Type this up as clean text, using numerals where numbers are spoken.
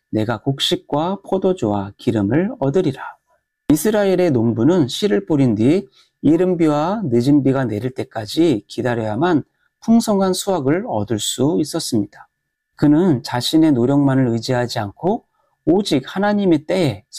내가 곡식과 포도주와 기름을 얻으리라. 이스라엘의 농부는 씨를 뿌린 뒤 이른 비와 늦은 비가 내릴 때까지 기다려야만 풍성한 수확을 얻을 수 있었습니다. 그는 자신의 노력만을 의지하지 않고 오직 하나님의 때에